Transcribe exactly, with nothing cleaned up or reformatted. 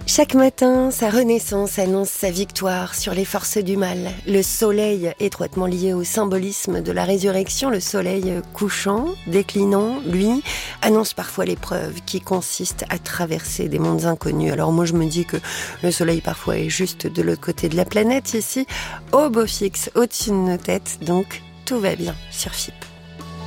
Chaque matin, sa renaissance annonce sa victoire sur les forces du mal. Le soleil, étroitement lié au symbolisme de la résurrection, le soleil couchant, déclinant, lui, annonce parfois l'épreuve qui consiste à traverser des mondes inconnus. Alors moi je me dis que le soleil parfois est juste de l'autre côté de la planète ici, au beau fixe, au-dessus de nos têtes, donc tout va bien sur F I P.